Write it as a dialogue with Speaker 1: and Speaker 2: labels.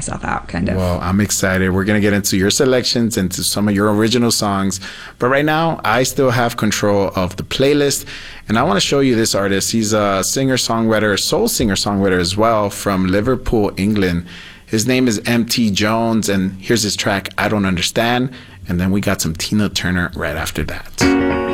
Speaker 1: myself out, kind of.
Speaker 2: Well, I'm excited. We're going to get into your selections, into some of your original songs. But right now, I still have control of the playlist. And I want to show you this artist. He's a singer-songwriter, soul singer-songwriter as well, from Liverpool, England. His name is M.T. Jones, and here's his track, I Don't Understand. And then we got some Tina Turner right after that.